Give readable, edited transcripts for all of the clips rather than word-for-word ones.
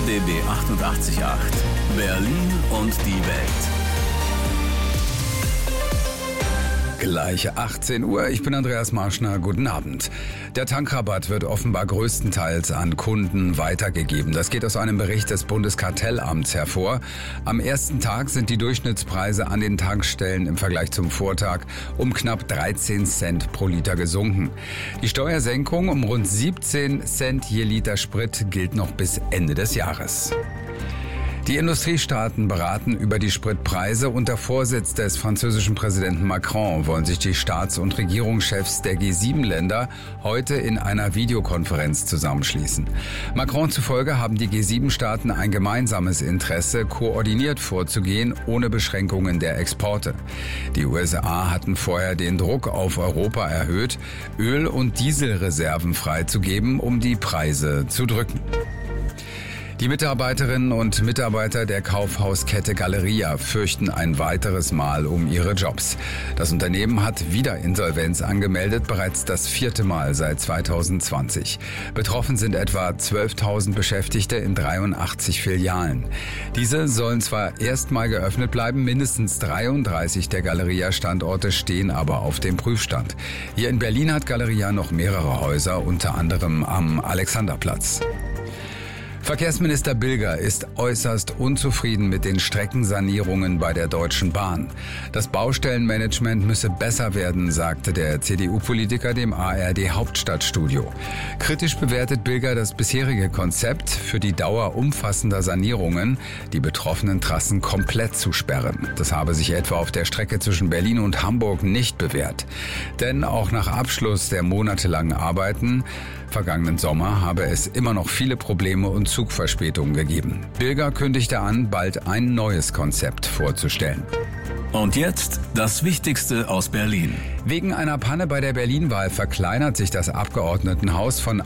RBB 88.8 Berlin und die Welt. Gleich 18 Uhr, ich bin Andreas Marschner, guten Abend. Der Tankrabatt wird offenbar größtenteils an Kunden weitergegeben. Das geht aus einem Bericht des Bundeskartellamts hervor. Am ersten Tag sind die Durchschnittspreise an den Tankstellen im Vergleich zum Vortag um knapp 13 Cent pro Liter gesunken. Die Steuersenkung um rund 17 Cent je Liter Sprit gilt noch bis Ende des Jahres. Die Industriestaaten beraten über die Spritpreise. Unter Vorsitz des französischen Präsidenten Macron wollen sich die Staats- und Regierungschefs der G7-Länder heute in einer Videokonferenz zusammenschließen. Macron zufolge haben die G7-Staaten ein gemeinsames Interesse, koordiniert vorzugehen, ohne Beschränkungen der Exporte. Die USA hatten vorher den Druck auf Europa erhöht, Öl- und Dieselreserven freizugeben, um die Preise zu drücken. Die Mitarbeiterinnen und Mitarbeiter der Kaufhauskette Galeria fürchten ein weiteres Mal um ihre Jobs. Das Unternehmen hat wieder Insolvenz angemeldet, bereits das 4. Mal seit 2020. Betroffen sind etwa 12.000 Beschäftigte in 83 Filialen. Diese sollen zwar erstmal geöffnet bleiben, mindestens 33 der Galeria-Standorte stehen aber auf dem Prüfstand. Hier in Berlin hat Galeria noch mehrere Häuser, unter anderem am Alexanderplatz. Verkehrsminister Bilger ist äußerst unzufrieden mit den Streckensanierungen bei der Deutschen Bahn. Das Baustellenmanagement müsse besser werden, sagte der CDU-Politiker dem ARD Hauptstadtstudio. Kritisch bewertet Bilger das bisherige Konzept, für die Dauer umfassender Sanierungen die betroffenen Trassen komplett zu sperren. Das habe sich etwa auf der Strecke zwischen Berlin und Hamburg nicht bewährt. Denn auch nach Abschluss der monatelangen Arbeiten vergangenen Sommer habe es immer noch viele Probleme und Zugverspätungen gegeben. Bilger kündigte an, bald ein neues Konzept vorzustellen. Und jetzt das Wichtigste aus Berlin. Wegen einer Panne bei der Berlin-Wahl verkleinert sich das Abgeordnetenhaus von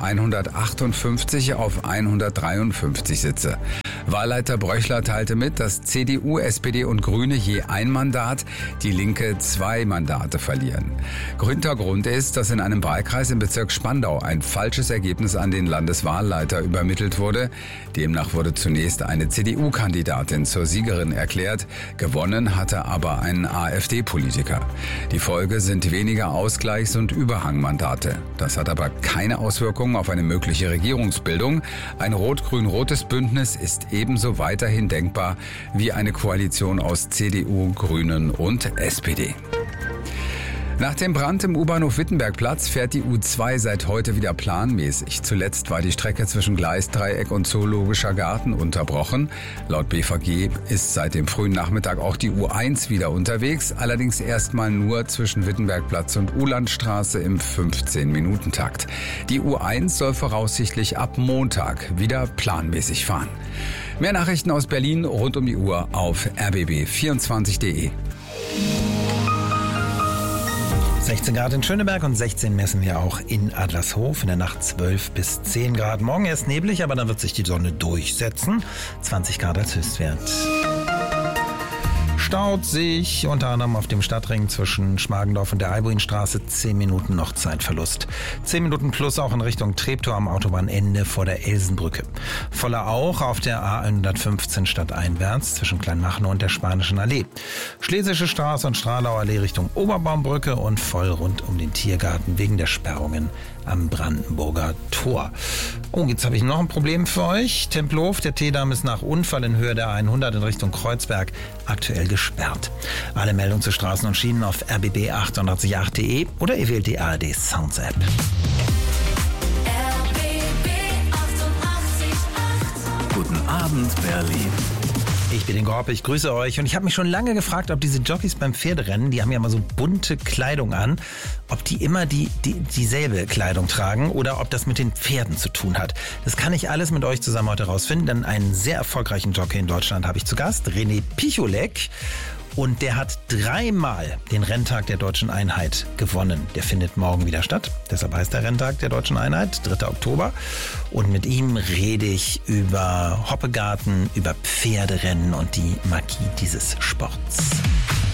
158 auf 153 Sitze. Wahlleiter Bröchler teilte mit, dass CDU, SPD und Grüne je ein Mandat, die Linke 2 Mandate verlieren. Hintergrund ist, dass in einem Wahlkreis im Bezirk Spandau ein falsches Ergebnis an den Landeswahlleiter übermittelt wurde. Demnach wurde zunächst eine CDU-Kandidatin zur Siegerin erklärt. Gewonnen hatte aber ein AfD-Politiker. Die Folge sind weniger Ausgleichs- und Überhangmandate. Das hat aber keine Auswirkungen auf eine mögliche Regierungsbildung. Ein rot-grün-rotes Bündnis ist ebenso weiterhin denkbar wie eine Koalition aus CDU, Grünen und SPD. Nach dem Brand im U-Bahnhof Wittenbergplatz fährt die U2 seit heute wieder planmäßig. Zuletzt war die Strecke zwischen Gleisdreieck und Zoologischer Garten unterbrochen. Laut BVG ist seit dem frühen Nachmittag auch die U1 wieder unterwegs, allerdings erstmal nur zwischen Wittenbergplatz und Uhlandstraße im 15-Minuten-Takt. Die U1 soll voraussichtlich ab Montag wieder planmäßig fahren. Mehr Nachrichten aus Berlin rund um die Uhr auf rbb24.de. 16 Grad in Schöneberg und 16 messen wir auch in Adlershof. In der Nacht 12 bis 10 Grad. Morgen erst neblig, aber dann wird sich die Sonne durchsetzen. 20 Grad als Höchstwert. Staut sich unter anderem auf dem Stadtring zwischen Schmargendorf und der Albuinstraße 10 Minuten noch Zeitverlust. 10 Minuten plus auch in Richtung Treptow am Autobahnende vor der Elsenbrücke. Voller auch auf der A115 stadteinwärts zwischen Kleinmachnow und der Spanischen Allee. Schlesische Straße und Stralauer Allee Richtung Oberbaumbrücke und voll rund um den Tiergarten wegen der Sperrungen am Brandenburger Tor. Oh, jetzt habe ich noch ein Problem für euch. Tempelhof, der Teedamm ist nach Unfall in Höhe der 100 in Richtung Kreuzberg aktuell gesperrt. Alle Meldungen zu Straßen und Schienen auf rbb888.de oder ihr wählt die ARD Sounds App. Guten Abend, Berlin. Ich bin Ingo Hoppe, ich grüße euch und ich habe mich schon lange gefragt, ob diese Jockeys beim Pferderennen, die haben ja immer so bunte Kleidung an, ob die immer dieselbe Kleidung tragen oder ob das mit den Pferden zu tun hat. Das kann ich alles mit euch zusammen heute rausfinden, denn einen sehr erfolgreichen Jockey in Deutschland habe ich zu Gast, René Picholek. Und der hat 3-mal den Renntag der Deutschen Einheit gewonnen. Der findet morgen wieder statt. Deshalb heißt der Renntag der Deutschen Einheit, 3. Oktober. Und mit ihm rede ich über Hoppegarten, über Pferderennen und die Magie dieses Sports.